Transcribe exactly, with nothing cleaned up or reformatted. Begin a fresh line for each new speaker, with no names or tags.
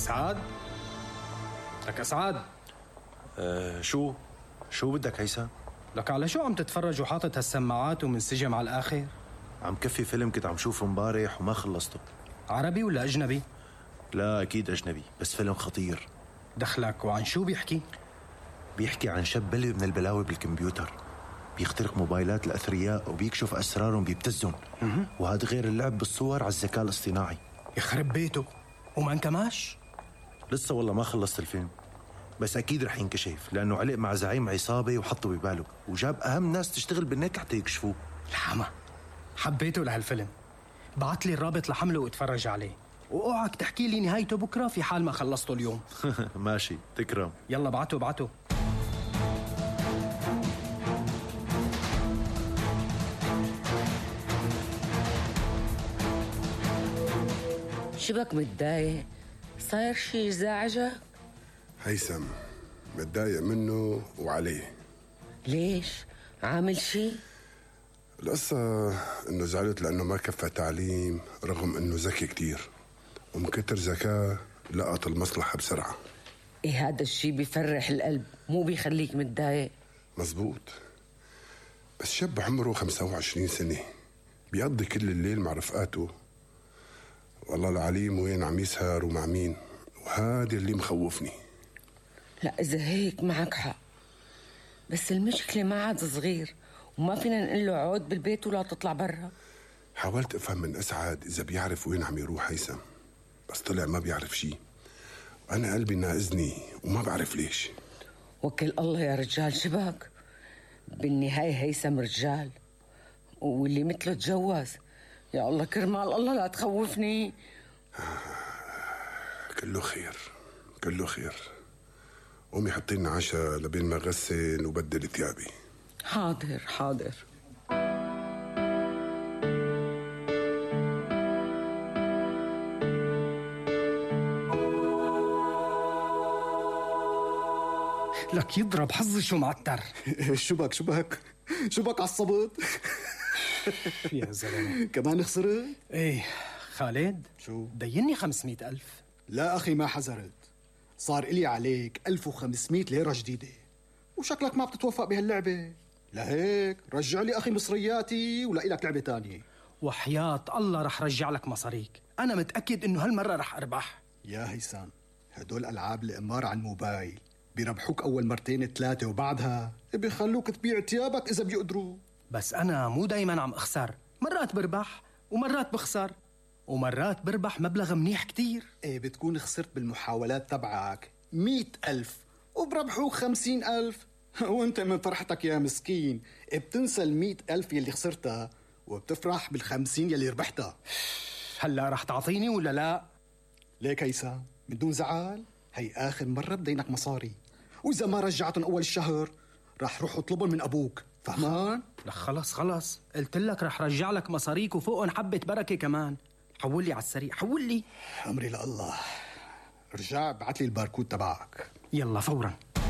أسعد؟ لك أسعد؟
أه شو؟ شو بدك هيثم؟
لك على شو عم تتفرج وحاطط هالسماعات ومنسجم على الآخر؟
عم كفي فيلم كنت عم شوفه مبارح وما خلصته.
عربي ولا أجنبي؟
لا أكيد أجنبي، بس فيلم خطير.
دخلك وعن شو بيحكي؟
بيحكي عن شاب بلي من البلاوي بالكمبيوتر، بيخترق موبايلات الأثرياء وبيكشف أسرارهم بيبتزهم، وهذا غير اللعب بالصور على الذكاء الاصطناعي.
يخرب بيته، وما انكماش؟
لسه والله ما خلصت الفيلم، بس أكيد رح ينكشف لأنه علق مع زعيم عصابة وحطه بباله وجاب أهم ناس تشتغل بالنت حتى يكشفوه.
الحما حبيته لهالفيلم، بعت لي الرابط لحمله واتفرج عليه، واوعك تحكي لي نهايته بكرة في حال ما خلصته اليوم.
ماشي تكرم.
يلا بعته بعته.
شبك متضايق؟ صاير شي يزعجك؟
هيثم متضايق منه وعليه.
ليش؟ عامل شي؟
القصة انه زعلت لانه ما كفى تعليم رغم انه ذكي كتير، ومن كتر ذكاء لقط المصلحة بسرعة.
ايه هذا الشي بيفرح القلب، مو بيخليك متضايق.
مزبوط، بس شاب عمره خمسة وعشرين سنة بيقضي كل الليل مع رفقاته، والله العليم وين عم يسهر ومع مين، وهذا اللي مخوفني.
لا إذا هيك معك حق، بس المشكلة ما عاد صغير وما فينا نقول له عود بالبيت ولا تطلع برا.
حاولت أفهم من أسعد إذا بيعرف وين عم يروح هيثم، بس طلع ما بيعرف شي، وأنا قلبي ناقزني وما بعرف ليش.
وكل الله يا رجال شبك، بالنهاية هيثم رجال واللي مثله تجوز. يا الله كرمال الله لا تخوفني.
كله خير كله خير. قومي حطي لنا عشاء لبين ما غسل وبدل ثيابي.
حاضر حاضر.
لك يضرب حظي شو معتر.
شبك شبك شبك عصبت.
يا زلمة
كمان خسرت؟
ايه خالد،
شو؟
ديني خمسمية ألف.
لا أخي ما حذرت، صار إلي عليك ألف وخمسمية ليرة جديدة، وشكلك ما بتتوفق بهاللعبة. لهيك رجع لي أخي مصرياتي ولاقي لك لعبة تانية.
وحياة الله رح رجع لك مصاريك، أنا متأكد إنه هالمرة رح أربح.
يا هيثم هدول ألعاب الإمارة على الموبايل بيربحوك أول مرتين ثلاثة، وبعدها بيخلوك تبيع ثيابك إذا بيقدروا.
بس أنا مو دايما عم أخسر، مرات بربح ومرات بخسر، ومرات بربح مبلغ منيح كتير.
إيه بتكون خسرت بالمحاولات تبعك مئة ألف وبربحوك خمسين ألف، وانت من فرحتك يا مسكين بتنسى المئة ألف يلي خسرتها وبتفرح بالخمسين يلي ربحتها.
هلا رح تعطيني ولا لا؟
ليك هيثم من دون زعل، هي آخر مرة بدينك مصاري، وإذا ما رجعتهم أول الشهر رح روح اطلبهم من أبوك، فهمان؟
لا خلص خلص، قلت لك رح رجع لك مصاريك وفوقهم حبة بركة كمان. حول لي على السريع، حول لي.
أمري لله. رجع بعت لي الباركود تبعك.
يلا فورا.